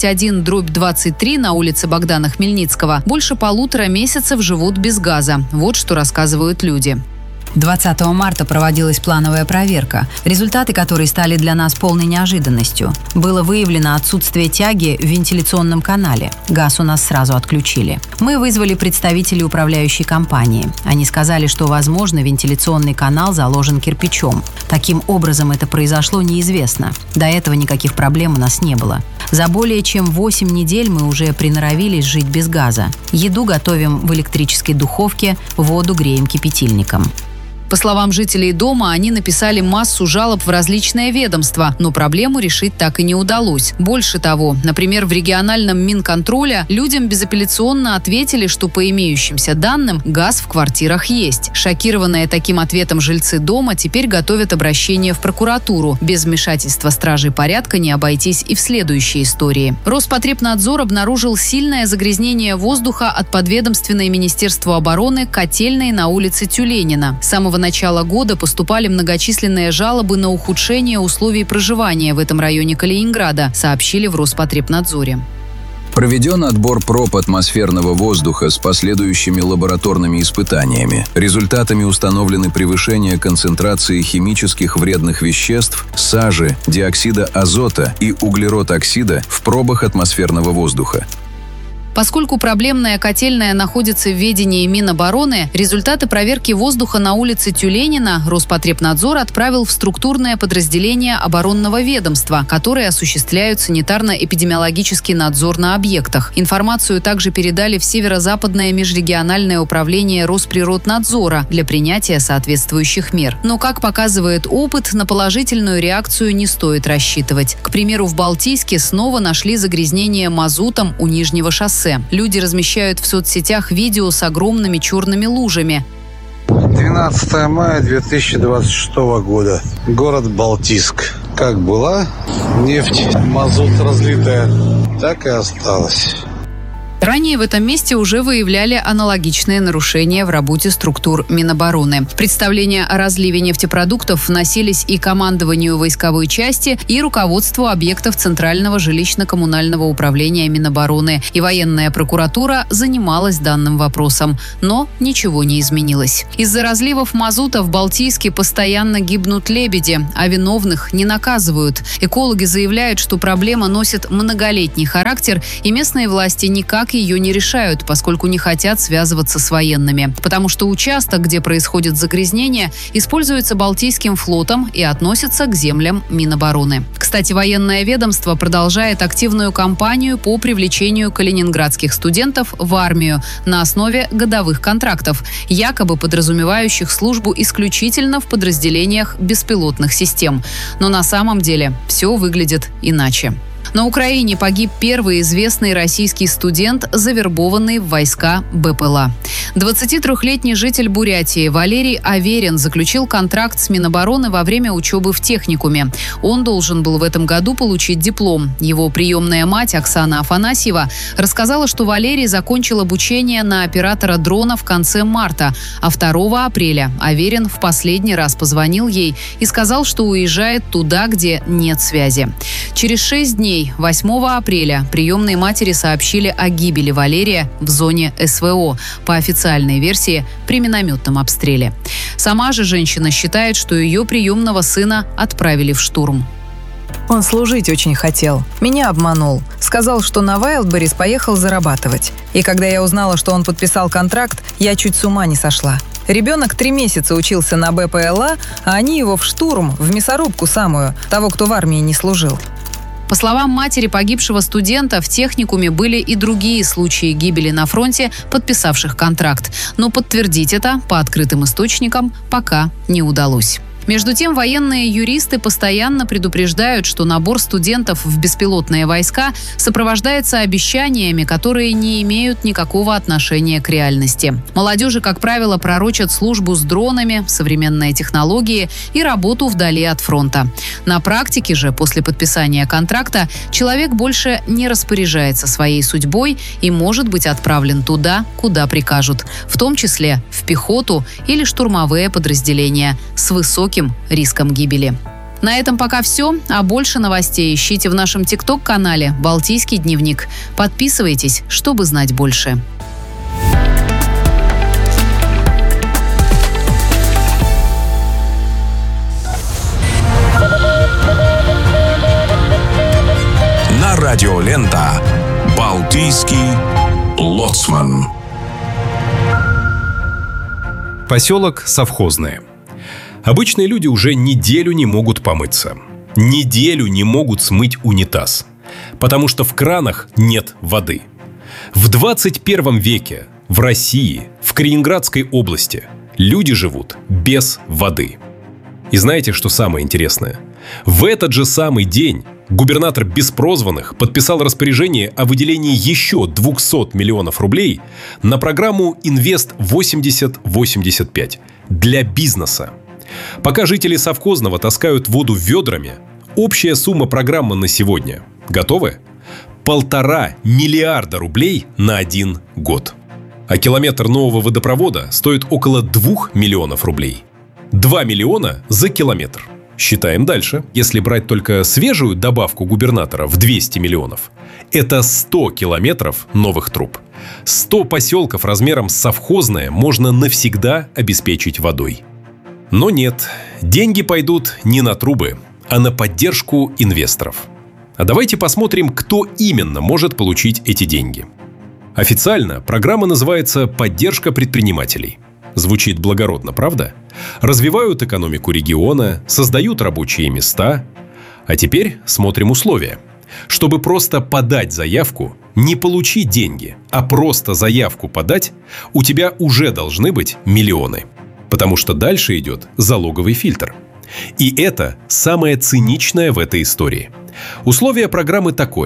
21/23 на улице Богдана Хмельницкого больше 1,5 месяцев живут без газа. Вот что рассказывают люди. 20 марта проводилась плановая проверка, результаты которой стали для нас полной неожиданностью. Было выявлено отсутствие тяги в вентиляционном канале. Газ у нас сразу отключили. Мы вызвали представителей управляющей компании. Они сказали, что, возможно, вентиляционный канал заложен кирпичом. Каким образом это произошло, неизвестно. До этого никаких проблем у нас не было. За более чем 8 недель мы уже приноровились жить без газа. Еду готовим в электрической духовке, воду греем кипятильником. По словам жителей дома, они написали массу жалоб в различные ведомства, но проблему решить так и не удалось. Больше того, например, в региональном Минконтроля людям безапелляционно ответили, что по имеющимся данным газ в квартирах есть. Шокированные таким ответом жильцы дома теперь готовят обращение в прокуратуру. Без вмешательства стражей порядка не обойтись и в следующей истории. Роспотребнадзор обнаружил сильное загрязнение воздуха от подведомственной Министерству обороны котельной на улице Тюленина. С самого начала года поступали многочисленные жалобы на ухудшение условий проживания в этом районе Калининграда, сообщили в Роспотребнадзоре. Проведен отбор проб атмосферного воздуха с последующими лабораторными испытаниями. Результатами установлены превышение концентрации химических вредных веществ, сажи, диоксида азота и углерод-оксида в пробах атмосферного воздуха. Поскольку проблемная котельная находится в ведении Минобороны, результаты проверки воздуха на улице Тюленина Роспотребнадзор отправил в структурное подразделение оборонного ведомства, которые осуществляют санитарно-эпидемиологический надзор на объектах. Информацию также передали в Северо-Западное межрегиональное управление Росприроднадзора для принятия соответствующих мер. Но, как показывает опыт, на положительную реакцию не стоит рассчитывать. К примеру, в Балтийске снова нашли загрязнение мазутом у Нижнего шоссе. Турция. Люди размещают в соцсетях видео с огромными черными лужами. 12 мая 2026 года. Город Балтийск. Как была нефть, мазут разлитая, так и осталась. Ранее в этом месте уже выявляли аналогичные нарушения в работе структур Минобороны. Представления о разливе нефтепродуктов вносились и командованию войсковой части, и руководству объектов Центрального жилищно-коммунального управления Минобороны. И военная прокуратура занималась данным вопросом. Но ничего не изменилось. Из-за разливов мазута в Балтийске постоянно гибнут лебеди, а виновных не наказывают. Экологи заявляют, что проблема носит многолетний характер, и местные власти никак ее не решают, поскольку не хотят связываться с военными. Потому что участок, где происходит загрязнение, используется Балтийским флотом и относится к землям Минобороны. Кстати, военное ведомство продолжает активную кампанию по привлечению калининградских студентов в армию на основе годовых контрактов, якобы подразумевающих службу исключительно в подразделениях беспилотных систем. Но на самом деле все выглядит иначе. На Украине погиб первый известный российский студент, завербованный в войска БПЛА. 23-летний житель Бурятии Валерий Аверин заключил контракт с Минобороны во время учебы в техникуме. Он должен был в этом году получить диплом. Его приемная мать Оксана Афанасьева рассказала, что Валерий закончил обучение на оператора дрона в конце марта, а 2 апреля Аверин в последний раз позвонил ей и сказал, что уезжает туда, где нет связи. Через 6 дней, 8 апреля, приемной матери сообщили о гибели Валерия в зоне СВО, по официальной версии, при минометном обстреле. Сама же женщина считает, что ее приемного сына отправили в штурм. Он служить очень хотел. Меня обманул. Сказал, что на Wildberries поехал зарабатывать. И когда я узнала, что он подписал контракт, я чуть с ума не сошла. Ребенок 3 месяца учился на БПЛА, а они его в штурм, в мясорубку самую, того, кто в армии не служил. По словам матери погибшего студента, в техникуме были и другие случаи гибели на фронте, подписавших контракт. Но подтвердить это по открытым источникам пока не удалось. Между тем, военные юристы постоянно предупреждают, что набор студентов в беспилотные войска сопровождается обещаниями, которые не имеют никакого отношения к реальности. Молодежи, как правило, пророчат службу с дронами, современные технологии и работу вдали от фронта. На практике же, после подписания контракта, человек больше не распоряжается своей судьбой и может быть отправлен туда, куда прикажут, в том числе в пехоту или штурмовые подразделения с высоким риском гибели. На этом пока все, а больше новостей ищите в нашем ТикТок-канале «Балтийский дневник». Подписывайтесь, чтобы знать больше. На радио «Лента» «Балтийский лоцман». Поселок Совхозное. Обычные люди уже неделю не могут помыться. Неделю не могут смыть унитаз. Потому что в кранах нет воды. В 21 веке в России, в Калининградской области, люди живут без воды. И знаете, что самое интересное? В этот же самый день губернатор Беспрозванных подписал распоряжение о выделении еще 200 миллионов рублей на программу «Инвест-80-85» для бизнеса. Пока жители Совхозного таскают воду ведрами, общая сумма программы на сегодня. Готовы? 1,5 миллиарда рублей на 1 год. А километр нового водопровода стоит около 2 миллионов рублей. 2 миллиона за километр. Считаем дальше. Если брать только свежую добавку губернатора в 200 миллионов, это 100 километров новых труб. 100 поселков размером с Совхозное можно навсегда обеспечить водой. Но нет, деньги пойдут не на трубы, а на поддержку инвесторов. А давайте посмотрим, кто именно может получить эти деньги. Официально программа называется «Поддержка предпринимателей». Звучит благородно, правда? Развивают экономику региона, создают рабочие места. А теперь смотрим условия. Чтобы просто подать заявку, не получить деньги, а просто заявку подать, у тебя уже должны быть миллионы. Потому что дальше идет залоговый фильтр. И это самое циничное в этой истории. Условие программы такое.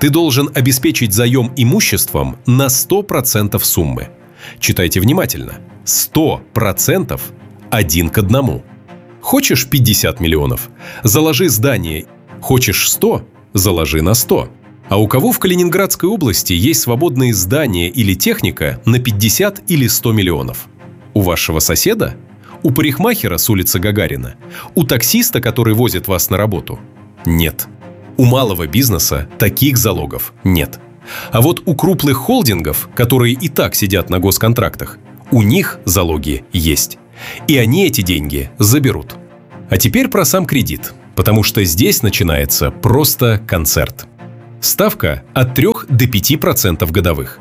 Ты должен обеспечить заем имуществом на 100% суммы. Читайте внимательно. 100% 1 к 1. Хочешь 50 миллионов? Заложи здание. Хочешь 100? Заложи на 100. А у кого в Калининградской области есть свободные здания или техника на 50 или 100 миллионов? У вашего соседа? У парикмахера с улицы Гагарина? У таксиста, который возит вас на работу? Нет. У малого бизнеса таких залогов нет. А вот у крупных холдингов, которые и так сидят на госконтрактах, у них залоги есть. И они эти деньги заберут. А теперь про сам кредит, потому что здесь начинается просто концерт. Ставка от 3 до 5% годовых.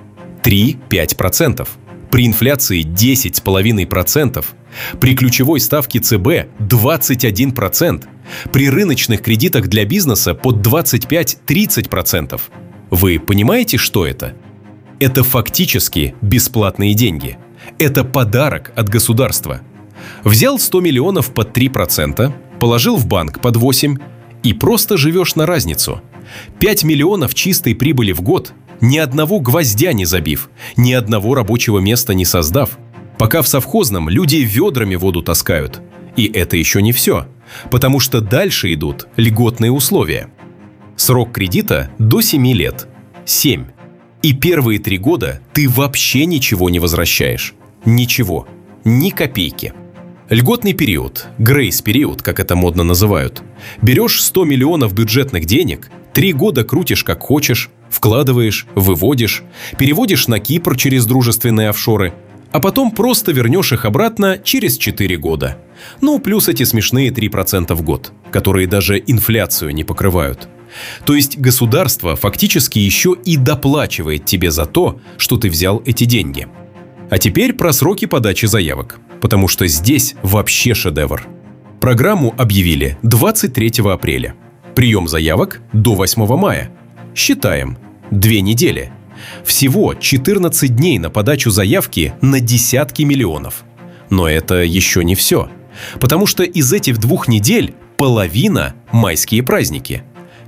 3-5%. При инфляции 10,5%. При ключевой ставке ЦБ 21%. При рыночных кредитах для бизнеса под 25-30%. Вы понимаете, что это? Это фактически бесплатные деньги. Это подарок от государства. Взял 100 миллионов под 3%, положил в банк под 8% и просто живешь на разницу. 5 миллионов чистой прибыли в год, ни одного гвоздя не забив, ни одного рабочего места не создав. Пока в совхозном люди ведрами воду таскают. И это еще не все, потому что дальше идут льготные условия. Срок кредита до 7 лет. 7. И первые 3 года ты вообще ничего не возвращаешь. Ничего. Ни копейки. Льготный период, грейс-период, как это модно называют. Берешь 100 миллионов бюджетных денег, 3 года крутишь как хочешь, вкладываешь, выводишь, переводишь на Кипр через дружественные офшоры, а потом просто вернешь их обратно через 4 года. Ну, плюс эти смешные 3% в год, которые даже инфляцию не покрывают. То есть государство фактически еще и доплачивает тебе за то, что ты взял эти деньги. А теперь про сроки подачи заявок, потому что здесь вообще шедевр. Программу объявили 23 апреля. Прием заявок до 8 мая. Считаем. 2 недели. Всего 14 дней на подачу заявки на десятки миллионов. Но это еще не все. Потому что из этих 2 недель половина – майские праздники.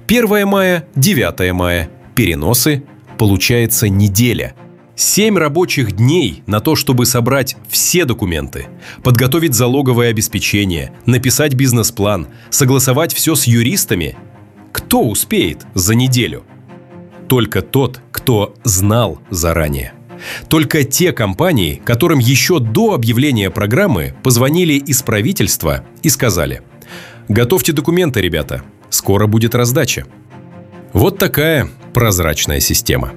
1 мая, 9 мая, переносы, получается неделя. 7 рабочих дней на то, чтобы собрать все документы, подготовить залоговое обеспечение, написать бизнес-план, согласовать все с юристами. Кто успеет за неделю? Только тот, кто знал заранее. Только те компании, которым еще до объявления программы позвонили из правительства и сказали: «Готовьте документы, ребята, скоро будет раздача». Вот такая прозрачная система.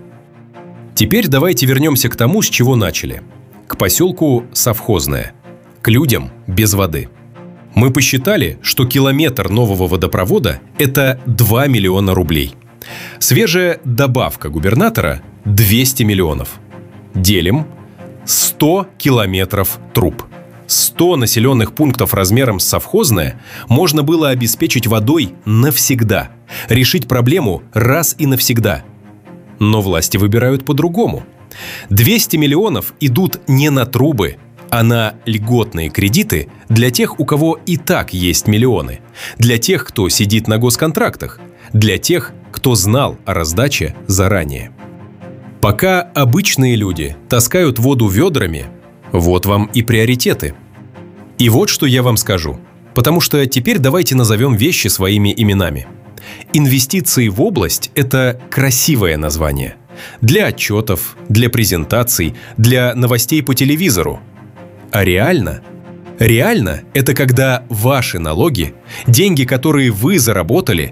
Теперь давайте вернемся к тому, с чего начали. К поселку Совхозное. К людям без воды. Мы посчитали, что километр нового водопровода – это 2 миллиона рублей. Свежая добавка губернатора – 200 миллионов. Делим 100 километров труб. 100 населенных пунктов размером с Совхозное можно было обеспечить водой навсегда. Решить проблему раз и навсегда. Но власти выбирают по-другому. 200 миллионов идут не на трубы, а на льготные кредиты для тех, у кого и так есть миллионы. Для тех, кто сидит на госконтрактах. Для тех, кто знал о раздаче заранее. Пока обычные люди таскают воду ведрами, вот вам и приоритеты. И вот что я вам скажу. Потому что теперь давайте назовем вещи своими именами. Инвестиции в область – это красивое название. Для отчетов, для презентаций, для новостей по телевизору. А реально? Реально – это когда ваши налоги, деньги, которые вы заработали,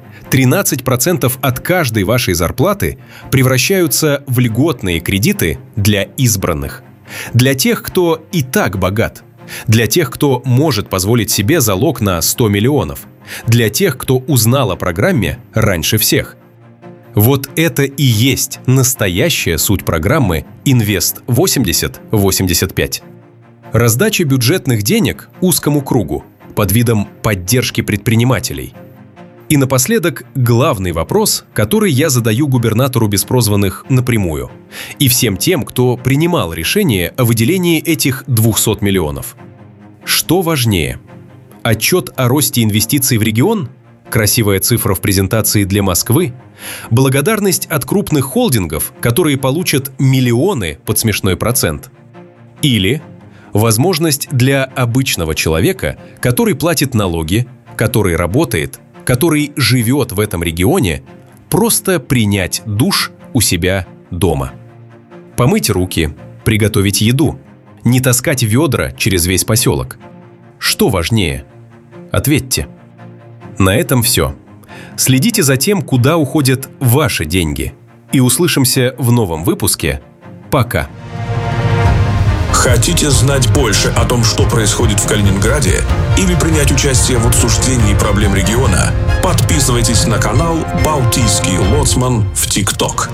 13% от каждой вашей зарплаты превращаются в льготные кредиты для избранных. Для тех, кто и так богат. Для тех, кто может позволить себе залог на 100 миллионов. Для тех, кто узнал о программе раньше всех. Вот это и есть настоящая суть программы «Инвест-80-85». Раздача бюджетных денег узкому кругу под видом поддержки предпринимателей. И напоследок главный вопрос, который я задаю губернатору Беспрозванных напрямую и всем тем, кто принимал решение о выделении этих 200 миллионов. Что важнее? Отчет о росте инвестиций в регион? Красивая цифра в презентации для Москвы? Благодарность от крупных холдингов, которые получат миллионы под смешной процент. Или возможность для обычного человека, который платит налоги, который работает, который живет в этом регионе, просто принять душ у себя дома. Помыть руки, приготовить еду, не таскать ведра через весь поселок. Что важнее? Ответьте. На этом все. Следите за тем, куда уходят ваши деньги. И услышимся в новом выпуске. Пока. Хотите знать больше о том, что происходит в Калининграде? Или принять участие в обсуждении проблем региона? Подписывайтесь на канал «Балтийский лоцман» в ТикТок.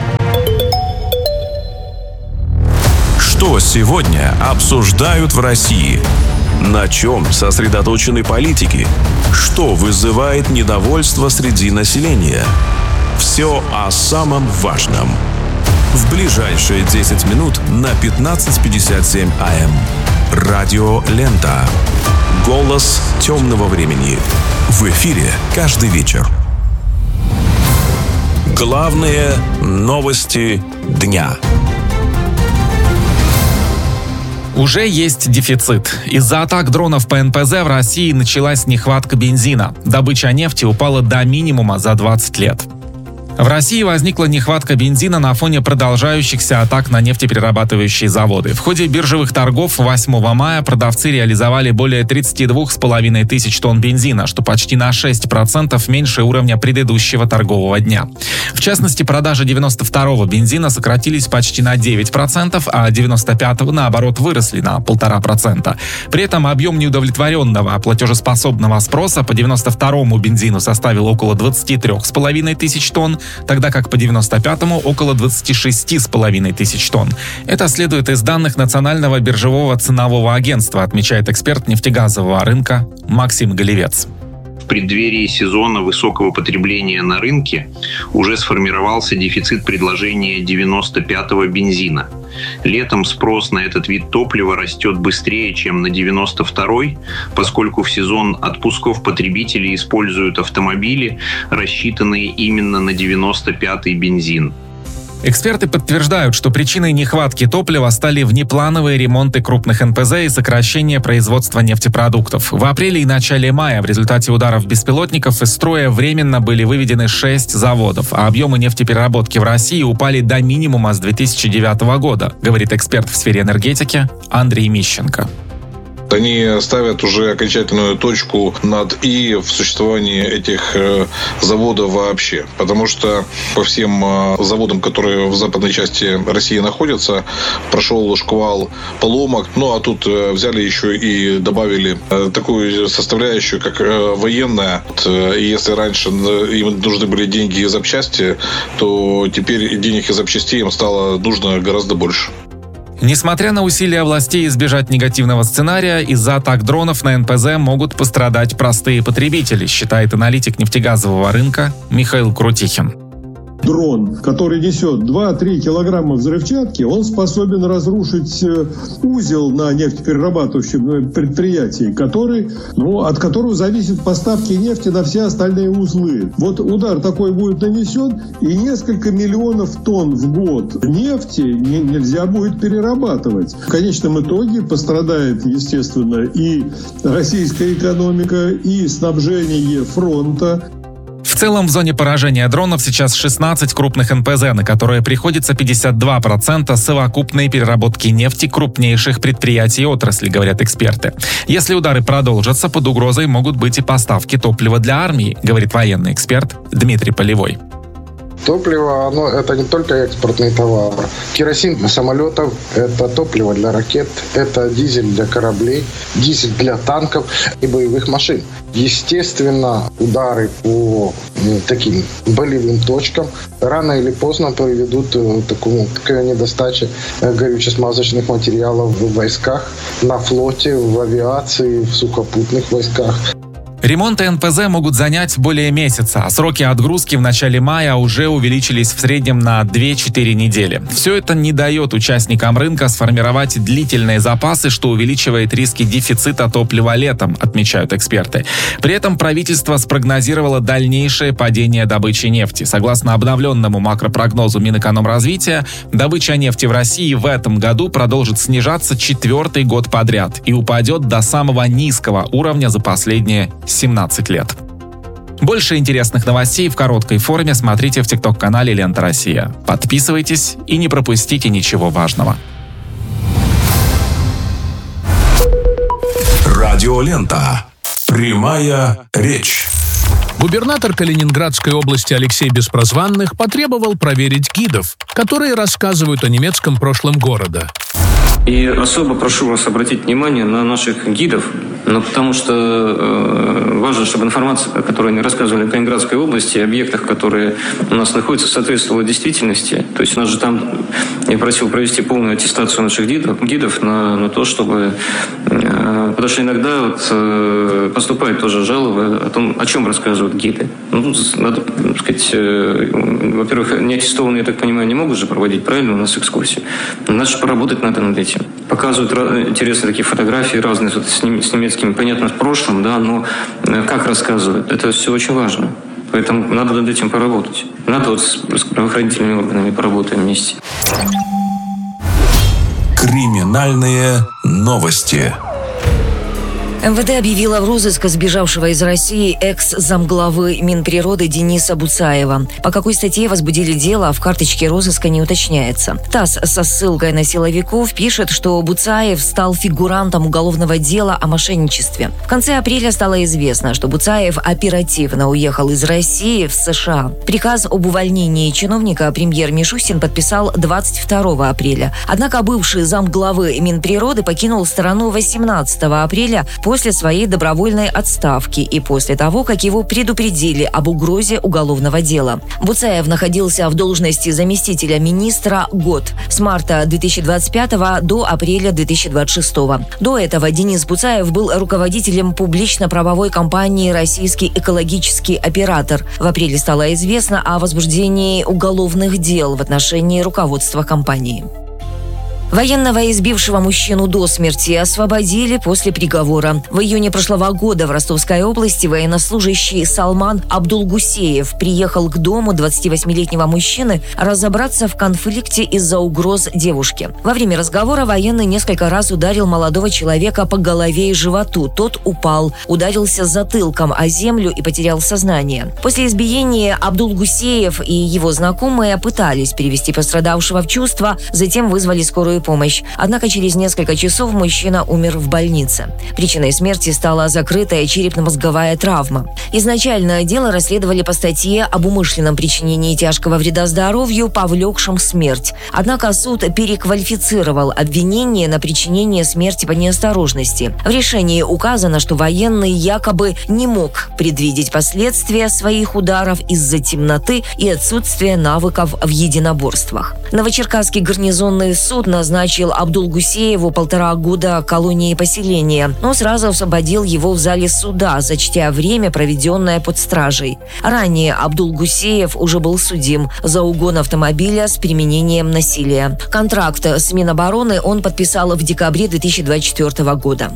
Что сегодня обсуждают в России? На чем сосредоточены политики? Что вызывает недовольство среди населения? Все о самом важном. В ближайшие 10 минут на 15:57 АМ. Радио Лента. Голос темного времени. В эфире каждый вечер. Главные новости дня. Уже есть дефицит. Из-за атак дронов по НПЗ в России началась нехватка бензина. Добыча нефти упала до минимума за 20 лет. В России возникла нехватка бензина на фоне продолжающихся атак на нефтеперерабатывающие заводы. В ходе биржевых торгов 8 мая продавцы реализовали более 32,5 тысяч тонн бензина, что почти на 6% меньше уровня предыдущего торгового дня. В частности, продажи 92-го бензина сократились почти на 9%, а 95-го, наоборот, выросли на 1,5%. При этом объем неудовлетворенного платежеспособного спроса по 92-му бензину составил около 23,5 тысяч тонн, тогда как по 95-му около 26,5 тысяч тонн. Это следует из данных Национального биржевого ценового агентства, отмечает эксперт нефтегазового рынка Максим Голевец. В преддверии сезона высокого потребления на рынке уже сформировался дефицит предложения 95-го бензина. Летом спрос на этот вид топлива растет быстрее, чем на 92-й, поскольку в сезон отпусков потребители используют автомобили, рассчитанные именно на 95-й бензин. Эксперты подтверждают, что причиной нехватки топлива стали внеплановые ремонты крупных НПЗ и сокращение производства нефтепродуктов. В апреле и начале мая в результате ударов беспилотников из строя временно были выведены 6 заводов, а объемы нефтепереработки в России упали до минимума с 2009 года, говорит эксперт в сфере энергетики Андрей Мищенко. Они ставят уже окончательную точку над «и» в существовании этих заводов вообще. Потому что по всем заводам, которые в западной части России находятся, прошел шквал поломок. Ну, а тут взяли еще и добавили такую составляющую, как военная. И если раньше им нужны были деньги и запчасти, то теперь денег и запчастей им стало нужно гораздо больше. Несмотря на усилия властей избежать негативного сценария, из-за атак дронов на НПЗ могут пострадать простые потребители, считает аналитик нефтегазового рынка Михаил Крутихин. Дрон, который несет 2-3 килограмма взрывчатки, он способен разрушить узел на нефтеперерабатывающем предприятии, от которого зависят поставки нефти на все остальные узлы. Вот удар такой будет нанесен, и несколько миллионов тонн в год нефти нельзя будет перерабатывать. В конечном итоге пострадает, естественно, и российская экономика, и снабжение фронта. В целом, в зоне поражения дронов сейчас 16 крупных НПЗ, на которые приходится 52% совокупной переработки нефти крупнейших предприятий отрасли, говорят эксперты. Если удары продолжатся, под угрозой могут быть и поставки топлива для армии, говорит военный эксперт Дмитрий Полевой. Топливо, это не только экспортный товар. Керосин для самолетов, это топливо для ракет, это дизель для кораблей, дизель для танков и боевых машин. Естественно, удары по таким болевым точкам рано или поздно приведут к недостаче горюче-смазочных материалов в войсках, на флоте, в авиации, в сухопутных войсках. Ремонты НПЗ могут занять более месяца, а сроки отгрузки в начале мая уже увеличились в среднем на 2-4 недели. Все это не дает участникам рынка сформировать длительные запасы, что увеличивает риски дефицита топлива летом, отмечают эксперты. При этом правительство спрогнозировало дальнейшее падение добычи нефти. Согласно обновленному макропрогнозу Минэкономразвития, добыча нефти в России в этом году продолжит снижаться 4-й год подряд и упадет до самого низкого уровня за последние 17 лет. Больше интересных новостей в короткой форме смотрите в ТикТок-канале «Лента Россия». Подписывайтесь и не пропустите ничего важного. Радиолента. Прямая речь. Губернатор Калининградской области Алексей Беспрозванных потребовал проверить гидов, которые рассказывают о немецком прошлом города. И особо прошу вас обратить внимание на наших гидов, потому что важно, чтобы информация, которую они рассказывали в Калининградской области, о объектах, которые у нас находятся, соответствовала действительности. То есть у нас же там, я просил провести полную аттестацию наших гидов на то, чтобы... Потому что иногда поступают тоже жалобы о том, о чем рассказывают гиды. Надо, так сказать, во-первых, неаттестованные, я так понимаю, не могут же проводить правильно у нас экскурсии. Надо же поработать надо над этим. Показывают интересные такие фотографии разные с немецкими, понятно, в прошлом, да, но как рассказывают, это все очень важно. Поэтому надо над этим поработать. Надо с правоохранительными органами поработаем вместе. Криминальные новости. МВД объявила в розыск сбежавшего из России экс-замглавы Минприроды Дениса Буцаева. По какой статье возбудили дело, в карточке розыска не уточняется. ТАСС со ссылкой на силовиков пишет, что Буцаев стал фигурантом уголовного дела о мошенничестве. В конце апреля стало известно, что Буцаев оперативно уехал из России в США. Приказ об увольнении чиновника премьер Мишустин подписал 22 апреля. Однако бывший замглавы Минприроды покинул страну 18 апреля после своей добровольной отставки и после того, как его предупредили об угрозе уголовного дела. Буцаев находился в должности заместителя министра год с марта 2025 до апреля 2026. До этого Денис Буцаев был руководителем публично-правовой компании «Российский экологический оператор». В апреле стало известно о возбуждении уголовных дел в отношении руководства компании. Военного, избившего мужчину до смерти, освободили после приговора. В июне прошлого года в Ростовской области военнослужащий Салман Абдулгусеев приехал к дому 28-летнего мужчины разобраться в конфликте из-за угроз девушке. Во время разговора военный несколько раз ударил молодого человека по голове и животу. Тот упал, ударился затылком о землю и потерял сознание. После избиения Абдулгусеев и его знакомые пытались привести пострадавшего в чувство, затем вызвали скорую помощь. Однако через несколько часов мужчина умер в больнице. Причиной смерти стала закрытая черепно-мозговая травма. Изначально дело расследовали по статье об умышленном причинении тяжкого вреда здоровью, повлекшем смерть. Однако суд переквалифицировал обвинение на причинение смерти по неосторожности. В решении указано, что военный якобы не мог предвидеть последствия своих ударов из-за темноты и отсутствия навыков в единоборствах. Новочеркасский гарнизонный суд назначил Абдулгусееву 1,5 года колонии поселения, но сразу освободил его в зале суда, зачтя время, проведенное под стражей. Ранее Абдулгусеев уже был судим за угон автомобиля с применением насилия. Контракт с Минобороны он подписал в декабре 2024 года.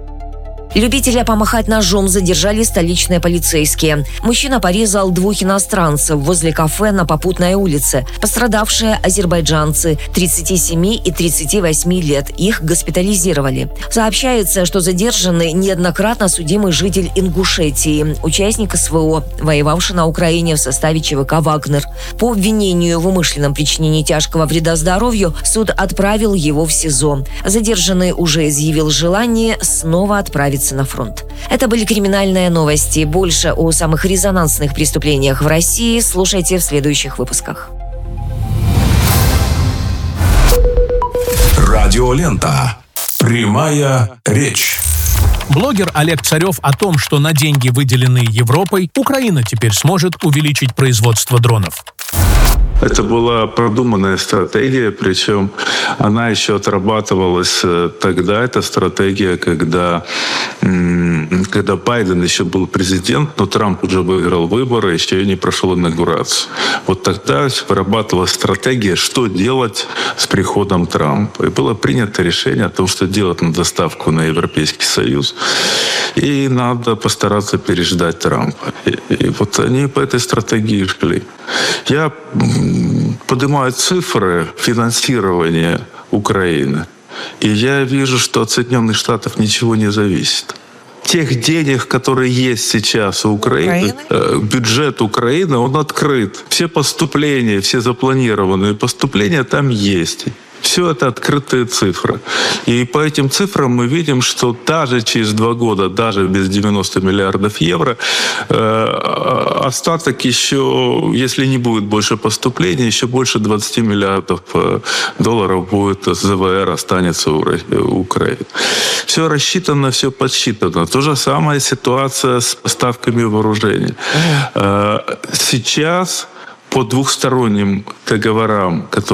Любителя помахать ножом задержали столичные полицейские. Мужчина порезал 2 иностранцев возле кафе на Попутной улице. Пострадавшие азербайджанцы 37 и 38 лет. Их госпитализировали. Сообщается, что задержанный неоднократно судимый житель Ингушетии, участник СВО, воевавший на Украине в составе ЧВК «Вагнер». По обвинению в умышленном причинении тяжкого вреда здоровью суд отправил его в СИЗО. Задержанный уже изъявил желание снова отправиться на фронт. Это были криминальные новости. Больше о самых резонансных преступлениях в России слушайте в следующих выпусках. Радиолента. Прямая речь. Блогер Олег Царев о том, что на деньги, выделенные Европой, Украина теперь сможет увеличить производство дронов. Это была продуманная стратегия, причем она еще отрабатывалась тогда. Это стратегия, когда Байден еще был президент, но Трамп уже выиграл выборы, еще и не прошел инаугурацию. Вот тогда вырабатывалась стратегия, что делать с приходом Трампа. И было принято решение о том, что делать на доставку на Европейский Союз. И надо постараться переждать Трампа. И вот они по этой стратегии шли. Я поднимаю цифры финансирования Украины. И я вижу, что от Соединенных Штатов ничего не зависит. Тех денег, которые есть сейчас у Украины, бюджет Украины, он открыт. Все поступления, все запланированные поступления там есть. Все это открытые цифры. И по этим цифрам мы видим, что даже через 2 года, даже без 90 миллиардов евро, остаток еще, если не будет больше поступлений, еще больше 20 миллиардов долларов будет с ЗВР останется у Украины. Все рассчитано, все подсчитано. То же самая ситуация с поставками вооружений. Сейчас по двухсторонним договорам, которые